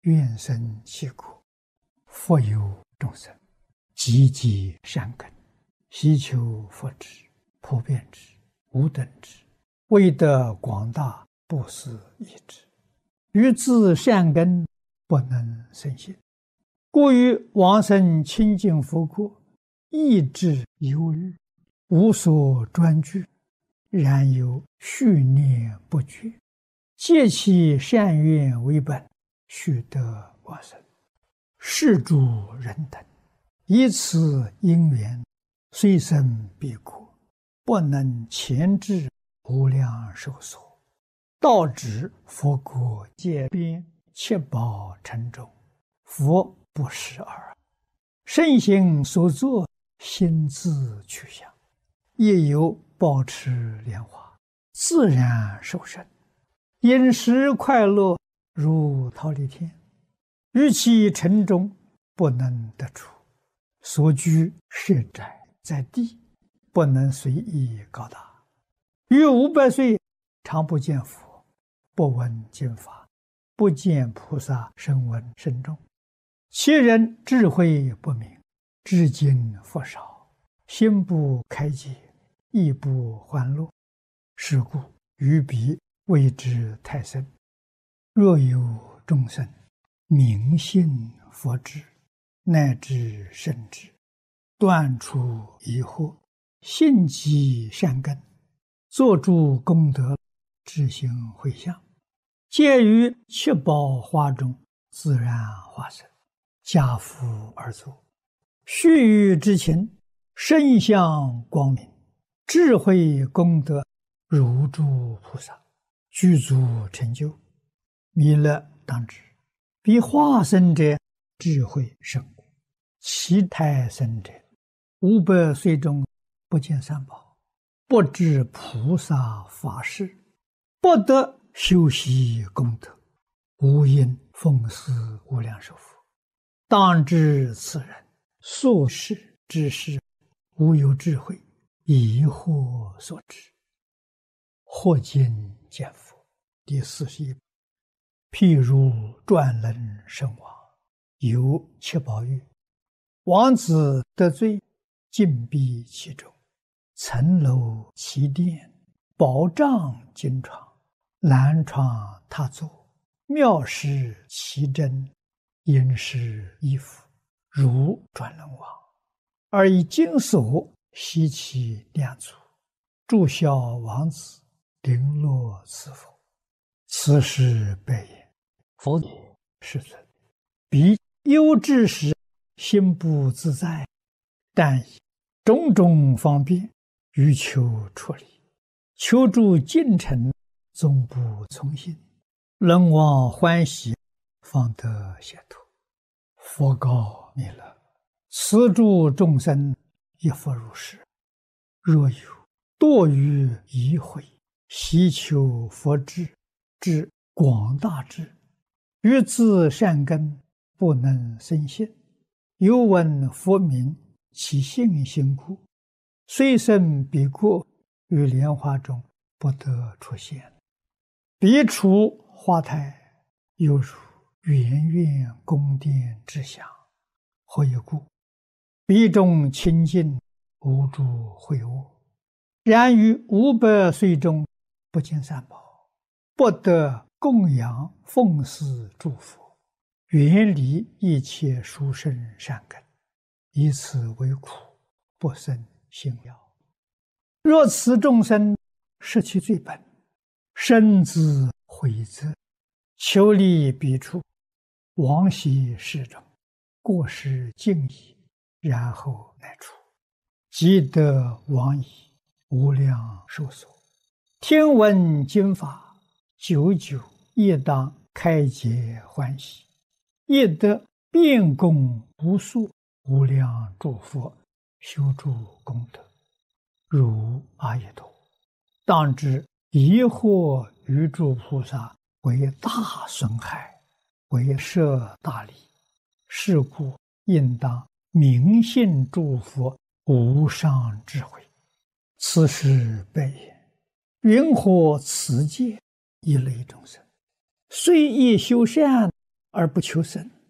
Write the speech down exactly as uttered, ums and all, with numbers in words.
愿生其国，复有众生，积极善根，希求佛之，普遍之，无等之，为得广大不思议之。于自善根不能生信，故于往生清净佛国，意志忧虑，无所专具，然有续念不绝，借其善愿为本，须得往生。是诸人等，以此因缘，虽生彼国，不能前至无量寿所，到指佛国界边，七宝城中，佛不识耳。圣行所作，心自去向，亦有保持莲花，自然受生，饮食快乐，如忉利天。于其城中不能得出，所居设宅在地，不能随意高大。于五百岁常不见佛，不闻经法，不见菩萨声闻声众。其人智慧不明，至今佛少，心不开解，亦不欢乐。是故于彼谓之太深。若有众生明信佛智，乃至圣智，断除疑惑，信积善根，作诸功德，自行回向，皆于七宝花中自然化身，家父而坐，须臾之情，身相光明，智慧功德如诸菩萨，具足成就。弥勒当知，彼化身者智慧甚广，其胎生者五百岁中不见三宝，不知菩萨法事，不得修习功德，无因奉祀无量寿佛。当知此人所事之事，无有智慧，疑惑所致。或今见佛第四十一。譬如转轮圣王，有七宝玉，王子得罪，禁闭其中，层楼其殿，宝帐金床，蓝床榻座，妙饰其珍，殷实衣服，如转轮王，而以金锁悉其两足，祝孝王子，绫罗赐佛。此时白言：佛也，世尊，彼忧之时，心不自在，但以种种方便，欲求出离，求助进程，总不从心，人望欢喜，方得解脱。佛告弥勒：此诸众生亦复如是。若有堕于疑慧，希求佛智之广大智，于自善根不能生信，有闻佛名，其信心故，虽生彼国，于莲花中不得出现。彼处花台，犹如圆圆宫殿之祥。何以故？彼中清净，无诸秽恶。然于五百岁中，不见三宝，不得供养奉祀诸佛，远离一切殊胜善根，以此为苦，不生信要。若此众生失其罪本，身自悔责，求离彼处，往昔世中，过失尽已，然后乃出，即得往矣，无量寿所。听闻经法，久久亦当开解欢喜，亦得遍供无数无量诸佛，修诸功德，如阿逸多。当知疑惑于诸菩萨，为大损害，为摄大利。是故应当明信诸佛无上智慧。此时白言：云何此界一类众生，虽亦修善， 而不求生。